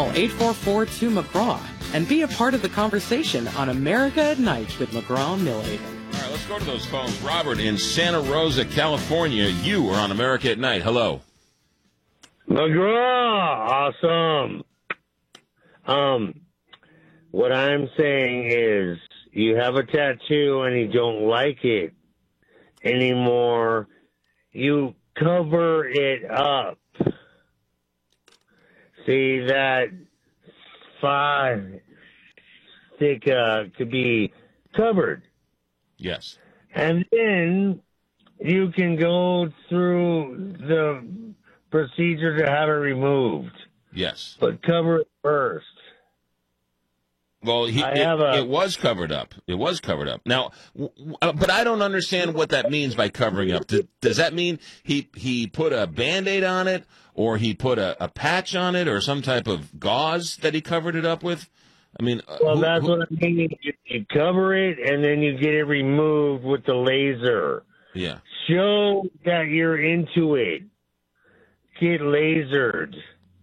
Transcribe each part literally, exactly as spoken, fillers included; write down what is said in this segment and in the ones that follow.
Call eight four four two McGraw and be a part of the conversation on America at Night with McGraw Millhaven. All right, let's go to those phones. Robert in Santa Rosa, California. You are on America at Night. Hello. McGraw, awesome. Um, what I'm saying is you have a tattoo and you don't like it anymore. You cover it up. See, that five stick uh, could be covered. Yes. And then you can go through the procedure to have it removed. Yes. But cover it first. Well, he, it, a, it was covered up. It was covered up. Now, w- w- but I don't understand what that means by covering up. Does, does that mean he he put a Band-Aid on it, or he put a, a patch on it, or some type of gauze that he covered it up with? I mean, well, who, that's who, what I mean. You, you cover it, and then you get it removed with the laser. Yeah. Show that you're into it. Get lasered.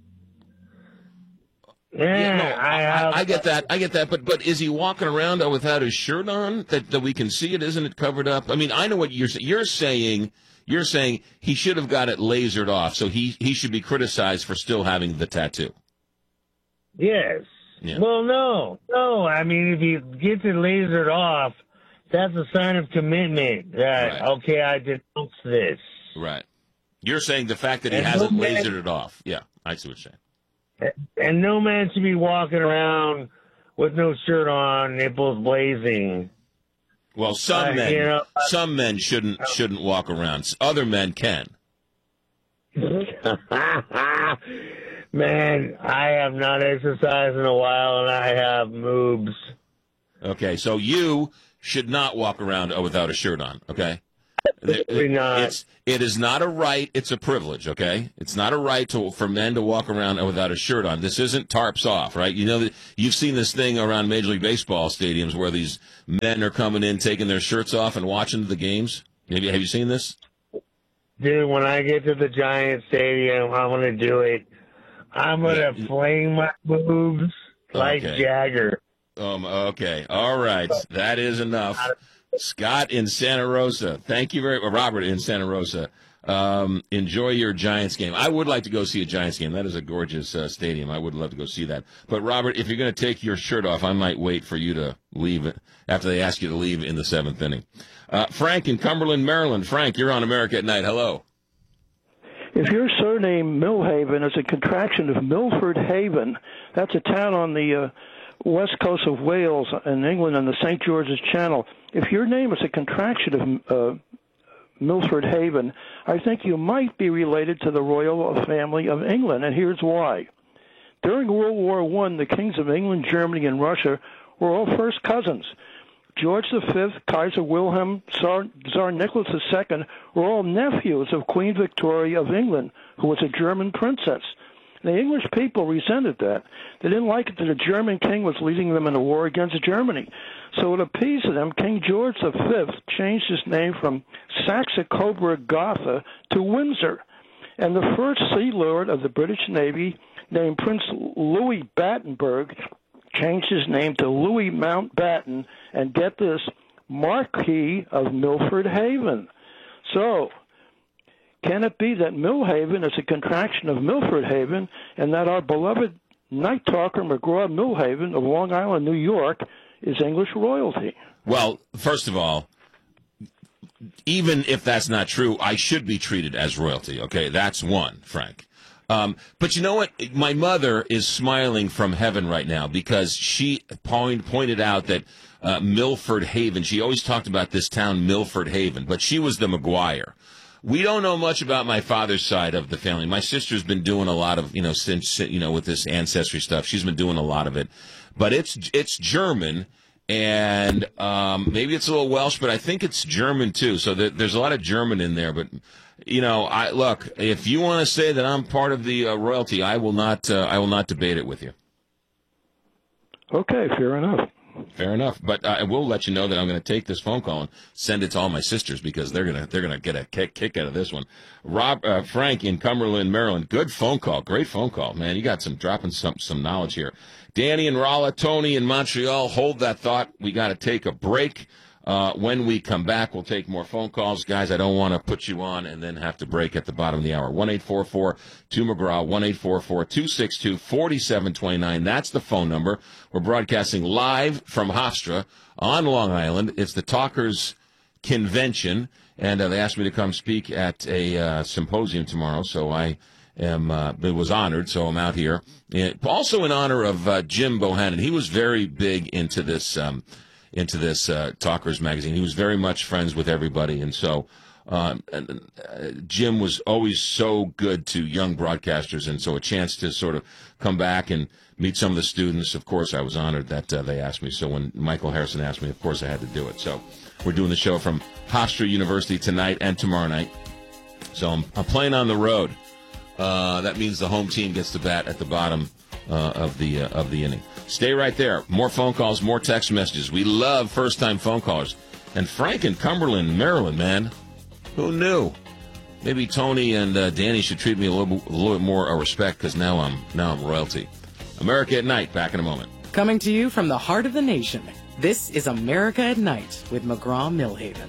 Yeah, yeah no, I, I, have, I get that. I get that. But but is he walking around without his shirt on that, that we can see it? Isn't it covered up? I mean, I know what you're you're saying. You're saying he should have got it lasered off, so he, he should be criticized for still having the tattoo. Yes. Yeah. Well, no, no. I mean, if you get it lasered off, that's a sign of commitment. That Right. okay, I denounce this. Right. You're saying the fact that he And hasn't no man- lasered it off. Yeah, I see what you're saying. And no man should be walking around with no shirt on, nipples blazing. Well, some Uh, men, you know, uh, some men shouldn't shouldn't walk around. Other men can. Man, I have not exercised in a while, and I have moobs. Okay, so you should not walk around without a shirt on. Okay. Absolutely not. It's, it is not a right. It's a privilege. Okay. It's not a right to, for men to walk around without a shirt on. This isn't tarps off, right? You know that you've seen this thing around Major League Baseball stadiums where these men are coming in, taking their shirts off and watching the games. Have you, have you seen this? Dude, when I get to the Giant Stadium, I'm going to do it. I'm going to Yeah. fling my boobs like Okay. Jagger. Um. Okay. All right. That is enough. Scott in Santa Rosa. Thank you very much. Robert in Santa Rosa. Um, enjoy your Giants game. I would like to go see a Giants game. That is a gorgeous uh, stadium. I would love to go see that. But, Robert, if you're going to take your shirt off, I might wait for you to leave after they ask you to leave in the seventh inning. Uh, Frank in Cumberland, Maryland. Frank, you're on America at Night. Hello. If your surname Millhaven is a contraction of Milford Haven, that's a town on the uh, west coast of Wales in England on the Saint George's Channel. If your name is a contraction of uh, Milford Haven, I think you might be related to the royal family of England, and here's why. During World War One, the kings of England, Germany, and Russia were all first cousins. George the Fifth, Kaiser Wilhelm, Tsar, Tsar Nicholas the Second were all nephews of Queen Victoria of England, who was a German princess. The English people resented that. They didn't like it that a German king was leading them in a war against Germany. So to appease them, King George the Fifth changed his name from Saxe-Coburg-Gotha to Windsor. And the first Sea Lord of the British Navy, named Prince Louis Battenberg, changed his name to Louis Mountbatten, and get this, Marquis of Milford Haven. So, can it be that Millhaven is a contraction of Milford Haven, and that our beloved night talker McGraw Millhaven of Long Island, New York, is English royalty? Well, first of all, even if that's not true, I should be treated as royalty. Okay, that's one, Frank. Um, but you know what? My mother is smiling from heaven right now because she point, pointed out that uh, Milford Haven, she always talked about this town, Milford Haven, but she was the McGuire. We don't know much about my father's side of the family. My sister's been doing a lot of, you know, since, you know, with this ancestry stuff. She's been doing a lot of it. But it's it's German, and um, maybe it's a little Welsh, but I think it's German, too. So there, there's a lot of German in there. But, you know, I look, if you want to say that I'm part of the uh, royalty, I will not uh, I will not debate it with you. Okay, fair enough. Fair enough. But uh, I will let you know that I'm going to take this phone call and send it to all my sisters because they're going to they're going to get a kick, kick out of this one. Rob uh, Frank in Cumberland, Maryland. Good phone call. Great phone call, man. You got some dropping some some knowledge here. Danny and Rolla, Tony in Montreal. Hold that thought. We got to take a break. Uh, when we come back, we'll take more phone calls. Guys, I don't want to put you on and then have to break at the bottom of the hour. one eight four four two McGraw, one eight four four two six two four seven two nine. That's the phone number. We're broadcasting live from Hofstra on Long Island. It's the Talkers Convention, and uh, they asked me to come speak at a uh, symposium tomorrow, so I am uh, was honored, so I'm out here. And also in honor of uh, Jim Bohannon. He was very big into this um into this uh, Talkers magazine. He was very much friends with everybody, and so um, and, uh, Jim was always so good to young broadcasters, and so a chance to sort of come back and meet some of the students. Of course, I was honored that uh, they asked me, so when Michael Harrison asked me, of course I had to do it. So we're doing the show from Hofstra University tonight and tomorrow night. So I'm, I'm playing on the road. Uh, that means the home team gets to bat at the bottom uh, of the uh, of the inning. Stay right there. More phone calls, more text messages. We love first-time phone callers. And Frank in Cumberland, Maryland, man. Who knew? Maybe Tony and uh, Danny should treat me a little, a little bit more uh, respect because now I'm now I'm royalty. America at Night. Back in a moment. Coming to you from the heart of the nation, this is America at Night with McGraw-Milhaven.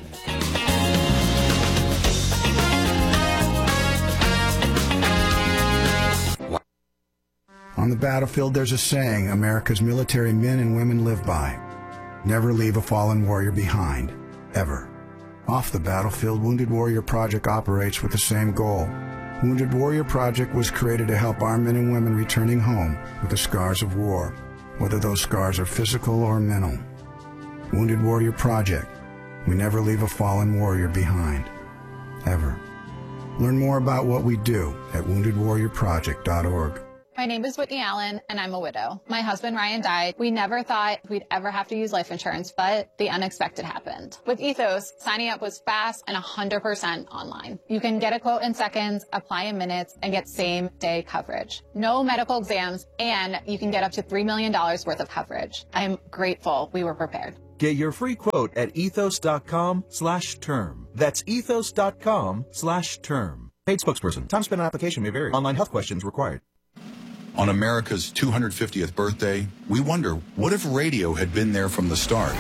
On the battlefield, there's a saying America's military men and women live by. Never leave a fallen warrior behind, ever. Off the battlefield, Wounded Warrior Project operates with the same goal. Wounded Warrior Project was created to help our men and women returning home with the scars of war, whether those scars are physical or mental. Wounded Warrior Project. We never leave a fallen warrior behind, ever. Learn more about what we do at wounded warrior project dot org. My name is Whitney Allen, and I'm a widow. My husband, Ryan, died. We never thought we'd ever have to use life insurance, but the unexpected happened. With Ethos, signing up was fast and one hundred percent online. You can get a quote in seconds, apply in minutes, and get same-day coverage. No medical exams, and you can get up to three million dollars worth of coverage. I'm grateful we were prepared. Get your free quote at ethos.com slash term. That's ethos.com slash term. Paid spokesperson. Time spent on application may vary. Online health questions required. On America's two hundred fiftieth birthday, we wonder, what if radio had been there from the start?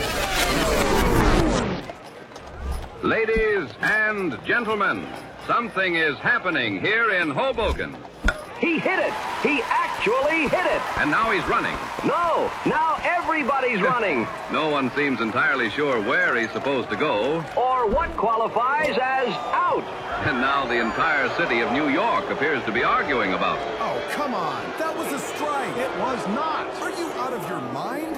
Ladies and gentlemen, something is happening here in Hoboken. He hit it! He actually hit it! And now he's running. No! Now everybody's running! No one seems entirely sure where he's supposed to go. Or what qualifies as out. And now the entire city of New York appears to be arguing about it. Oh, come on! That was a strike! It was not! Are you out of your mind?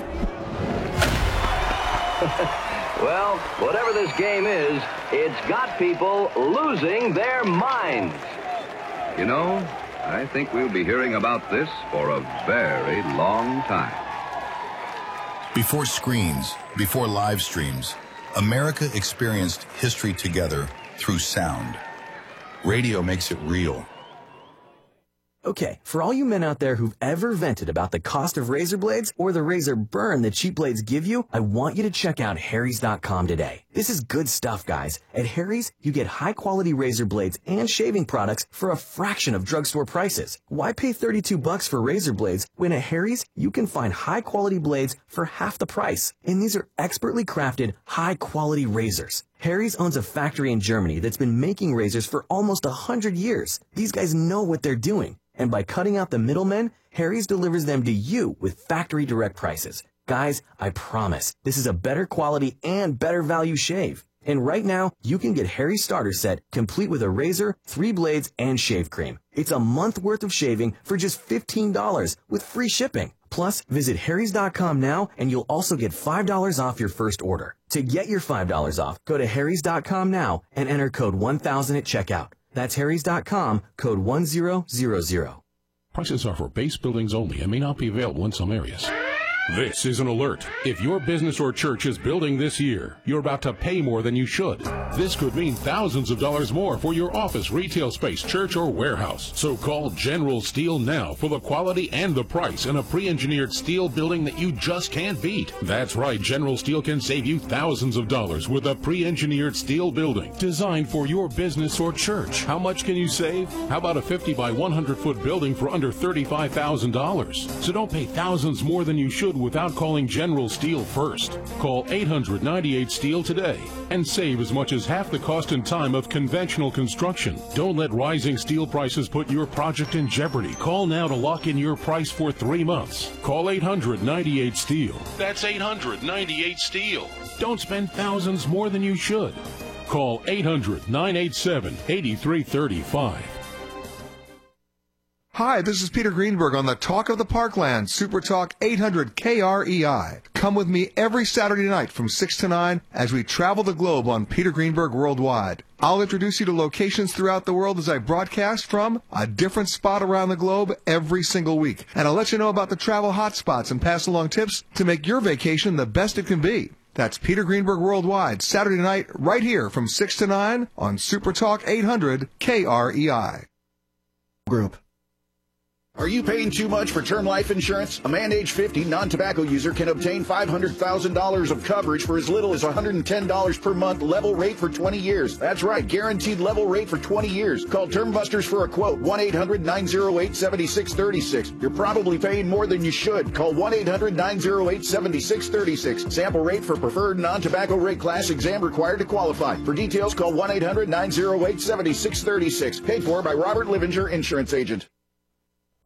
Well, whatever this game is, it's got people losing their minds. You know, I think we'll be hearing about this for a very long time. Before screens, before live streams, America experienced history together through sound. Radio makes it real. Okay, for all you men out there who've ever vented about the cost of razor blades or the razor burn that cheap blades give you, I want you to check out Harry's dot com today. This is good stuff, guys. At Harry's, you get high-quality razor blades and shaving products for a fraction of drugstore prices. Why pay thirty-two bucks for razor blades when at Harry's, you can find high-quality blades for half the price? And these are expertly crafted, high-quality razors. Harry's owns a factory in Germany that's been making razors for almost a hundred years. These guys know what they're doing. And by cutting out the middlemen, Harry's delivers them to you with factory direct prices. Guys, I promise, this is a better quality and better value shave. And right now, you can get Harry's starter set complete with a razor, three blades, and shave cream. It's a month worth of shaving for just fifteen dollars with free shipping. Plus, visit Harry's dot com now and you'll also get five dollars off your first order. To get your five dollars off, go to Harry's dot com now and enter code one thousand at checkout. That's Harry's dot com, code one thousand. Prices are for base buildings only and may not be available in some areas. This is an alert. If your business or church is building this year, you're about to pay more than you should. This could mean thousands of dollars more for your office, retail space, church, or warehouse. So call General Steel now for the quality and the price in a pre-engineered steel building that you just can't beat. That's right, General Steel can save you thousands of dollars with a pre-engineered steel building designed for your business or church. How much can you save? How about a fifty by one hundred foot building for under thirty-five thousand dollars? So don't pay thousands more than you should without calling General Steel first. Call eight hundred ninety-eight steel today and save as much as half the cost and time of conventional construction. Don't let rising steel prices put your project in jeopardy. Call now to lock in your price for three months. Call eight hundred ninety-eight steel. That's eight hundred ninety-eight steel. Don't spend thousands more than you should. Call eight hundred nine eight seven eight three three five. Hi, this is Peter Greenberg on the Talk of the Parkland, Super Talk eight hundred K R E I. Come with me every Saturday night from six to nine as we travel the globe on Peter Greenberg Worldwide. I'll introduce you to locations throughout the world as I broadcast from a different spot around the globe every single week. And I'll let you know about the travel hotspots and pass along tips to make your vacation the best it can be. That's Peter Greenberg Worldwide, Saturday night, right here from six to nine on Super Talk eight hundred K R E I. Group. Are you paying too much for term life insurance? A man age fifty, non-tobacco user can obtain five hundred thousand dollars of coverage for as little as one hundred ten dollars per month, level rate for twenty years. That's right, guaranteed level rate for twenty years. Call Term Busters for a quote, one eight hundred nine oh eight seven six three six. You're probably paying more than you should. Call one eight hundred nine oh eight seven six three six. Sample rate for preferred non-tobacco rate class, exam required to qualify. For details, call one eight hundred nine oh eight seven six three six. Paid for by Robert Livinger, Insurance Agent.